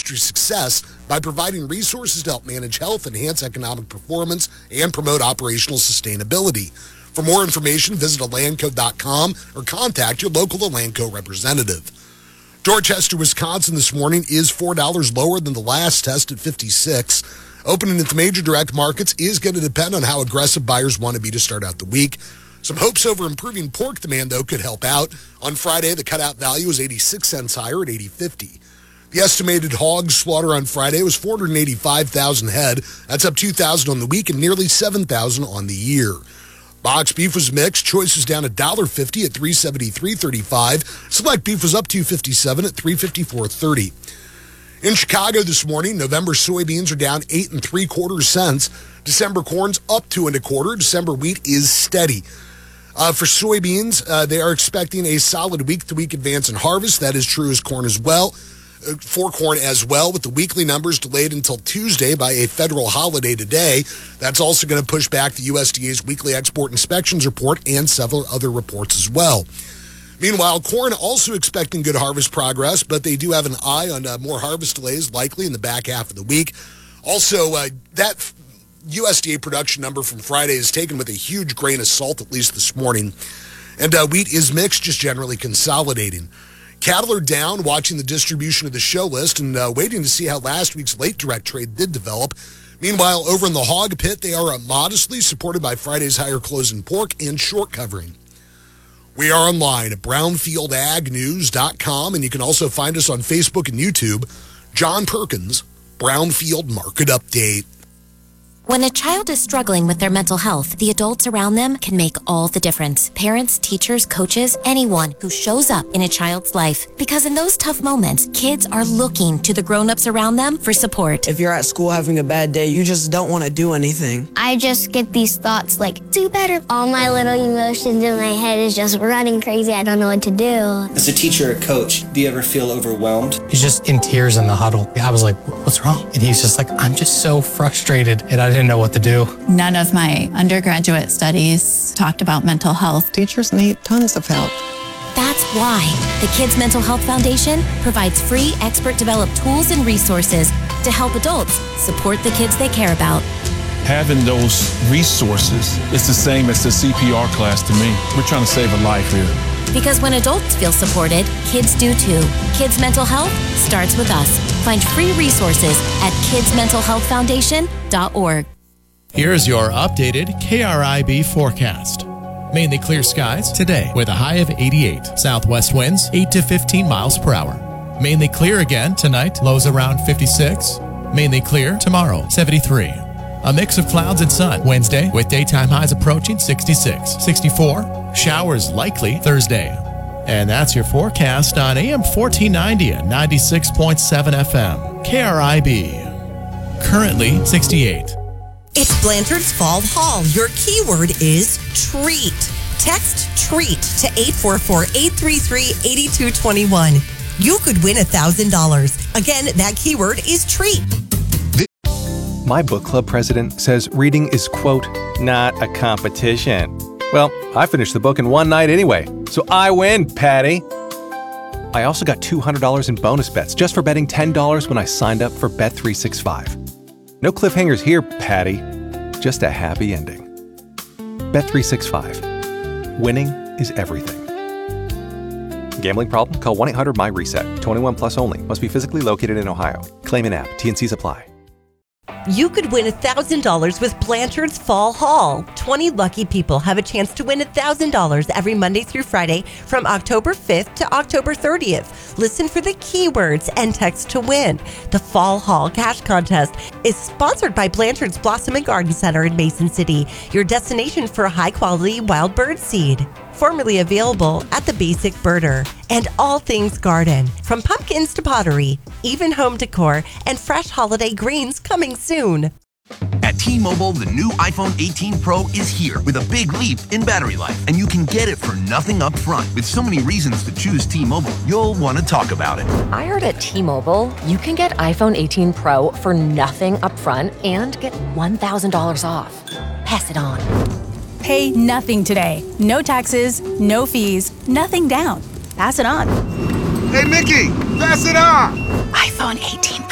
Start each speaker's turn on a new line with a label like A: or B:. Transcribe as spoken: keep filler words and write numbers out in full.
A: industry success by providing resources to help manage health, enhance economic performance, and promote operational sustainability. For more information, visit Elanco dot com or contact your local Elanco representative. Dorchester, Wisconsin this morning is four dollars lower than the last test at fifty-six. Opening at the major direct markets is going to depend on how aggressive buyers want to be to start out the week. Some hopes over improving pork demand, though, could help out. On Friday, the cutout value was eighty-six cents higher at eighty fifty. The estimated hog slaughter on Friday was four hundred eighty-five thousand head. That's up two thousand on the week and nearly seven thousand on the year. Boxed beef was mixed. Choice was down one dollar fifty at three seventy-three thirty-five. Select beef was up two fifty-seven at three fifty-four thirty. In Chicago this morning, November soybeans are down eight and three quarters cents. December corn's up two and a quarter. December wheat is steady. Uh, for soybeans, uh, they are expecting a solid week-to-week advance in harvest. That is true as corn as well. Uh, for corn as well, with the weekly numbers delayed until Tuesday by a federal holiday today. That's also going to push back the U S D A's weekly export inspections report and several other reports as well. Meanwhile, corn also expecting good harvest progress, but they do have an eye on uh, more harvest delays likely in the back half of the week. Also, uh, that U S D A production number from Friday is taken with a huge grain of salt, at least this morning. And uh, wheat is mixed, just generally consolidating. Cattle are down, watching the distribution of the show list and uh, waiting to see how last week's late direct trade did develop. Meanwhile, over in the hog pit, they are uh, modestly supported by Friday's higher close in pork and short covering. We are online at brownfield ag news dot com, and you can also find us on Facebook and YouTube. John Perkins, Brownfield Market Update.
B: When a child is struggling with their mental health, the adults around them can make all the difference. Parents, teachers, coaches, anyone who shows up in a child's life. Because in those tough moments, kids are looking to the grown-ups around them for support.
C: If you're at school having a bad day, you just don't want to do anything.
D: I just get these thoughts like, do better. All my little emotions in my head is just running crazy. I don't know what to do.
E: As a teacher or coach, do you ever feel overwhelmed?
F: He's just in tears in the huddle. I was like, what's wrong? And he's just like, I'm just so frustrated. And I didn't know what to do.
G: None of my undergraduate studies talked about mental health.
H: Teachers need tons of help.
B: That's why the Kids Mental Health Foundation provides free expert-developed tools and resources to help adults support the kids they care about.
I: Having those resources is the same as the C P R class to me. We're trying to save a life here.
B: Because when adults feel supported, kids do too. Kids Mental Health starts with us. Find free resources at kids mental health foundation dot org.
J: Here's your updated K R I B forecast. Mainly clear skies today with a high of eighty-eight. Southwest winds eight to fifteen miles per hour. Mainly clear again tonight, lows around fifty-six. Mainly clear tomorrow, seventy-three. A mix of clouds and sun Wednesday with daytime highs approaching sixty-six, sixty-four. Showers likely Thursday. And that's your forecast on A M fourteen ninety and ninety-six point seven F M. K R I B. Currently sixty-eight.
K: It's Blanchard's Fall Haul. Your keyword is treat. Text treat to eight four four, eight three three, eight two two one. You could win one thousand dollars. Again, that keyword is treat.
L: My book club president says reading is, quote, not a competition. Well, I finished the book in one night anyway, so I win, Patty. I also got two hundred dollars in bonus bets just for betting ten dollars when I signed up for Bet three sixty-five. No cliffhangers here, Patty. Just a happy ending. Bet three sixty-five. Winning is everything. Gambling problem? Call one eight hundred M Y reset. twenty-one plus only. Must be physically located in Ohio. Claim in app. T N Cs apply.
K: You could win one thousand dollars with Blanchard's Fall Haul. twenty lucky people have a chance to win one thousand dollars every Monday through Friday from October fifth to October thirtieth. Listen for the keywords and text to win. The Fall Haul Cash Contest is sponsored by Blanchard's Blossom and Garden Center in Mason City, your destination for high-quality wild bird seed. Formerly available at the Basic Birder. And all things garden, from pumpkins to pottery, even home decor, and fresh holiday greens coming soon.
M: At T-Mobile, the new iPhone eighteen Pro is here with a big leap in battery life, and you can get it for nothing up front. With so many reasons to choose T-Mobile, you'll want to talk about it.
N: I heard at T-Mobile, you can get iPhone eighteen Pro for nothing up front and get one thousand dollars off. Pass it on.
O: Pay nothing today. No taxes, no fees, nothing down. Pass it on.
P: Hey, Mickey, pass it on.
O: iPhone eighteen